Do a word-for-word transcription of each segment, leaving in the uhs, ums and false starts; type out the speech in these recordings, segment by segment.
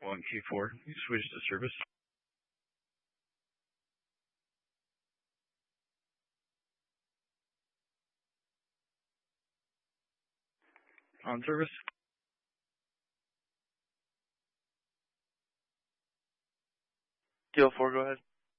one Q four, you switch to service. On service. Kilo four, go ahead.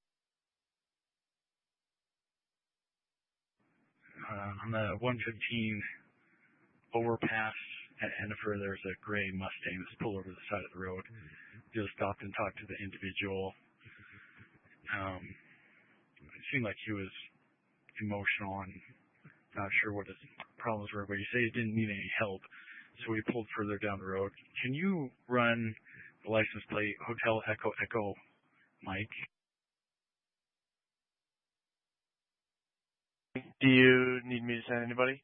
Uh, on the one fifteen overpass at Hennifer, there's a gray Mustang that's pulled over the side of the road. Just stopped and talked to the individual. Um, it seemed like he was emotional and not sure what his problems were, but he said he didn't need any help, so we pulled further down the road. Can you run the license plate Hotel Echo Echo Mike? Do you need me to send anybody?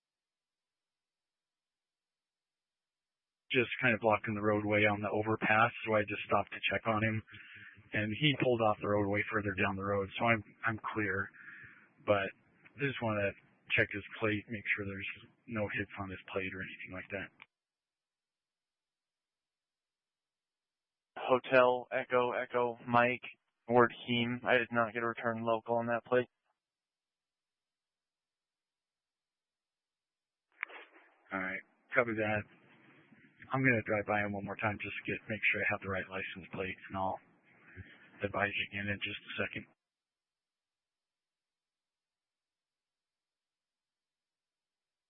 Just kind of blocking the roadway on the overpass, so I just stopped to check on him, and he pulled off the roadway further down the road, so I'm I'm clear, but I just want to check his plate, make sure there's no hits on his plate or anything like that. Hotel Echo Echo Mike, word Heem. I did not get a return local on that plate. All right, copy that. I'm going to drive by him one more time just to get make sure I have the right license plate, and I'll advise you again in just a second.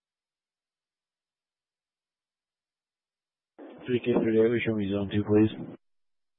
three K thirty-eight, we show me zone two, please.